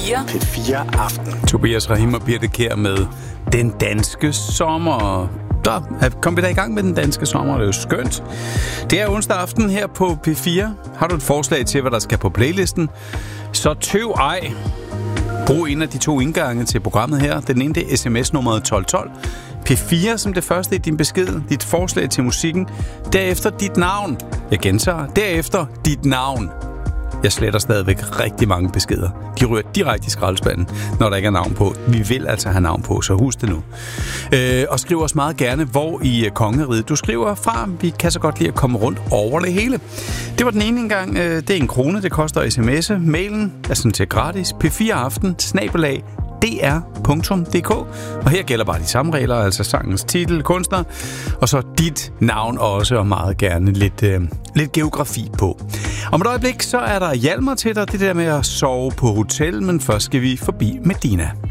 P4 Aften. Tobias Rahim og Birte Kjær med Den Danske Sommer. Der kom vi da i gang med Den Danske Sommer. Det er jo skønt. Det er onsdag aften her på P4. Har du et forslag til, hvad der skal på playlisten? Så tøv ej. Brug en af de 2 indgange til programmet her. Den ene, det er sms-nummeret 1212. P4 som det første i din besked. Dit forslag til musikken. Derefter dit navn. Jeg gentager. Derefter dit navn. Jeg sletter stadigvæk rigtig mange beskeder. De ryger direkte i skraldespanden, når der ikke er navn på. Vi vil altså have navn på, så husk det nu. Og skriv os meget gerne, hvor i kongeriget du skriver fra. Vi kan så godt lide at komme rundt over det hele. Det var den ene gang. Det er 1 krone, det koster sms'e. Mailen er sådan til gratis. p4aften@dr.dk. Og her gælder bare de samme regler, altså sangens titel, kunstner, og så dit navn også, og meget gerne lidt geografi på. Om et øjeblik, så er der Hjalmar til dig, det der med at sove på hotel, men først skal vi forbi Medina.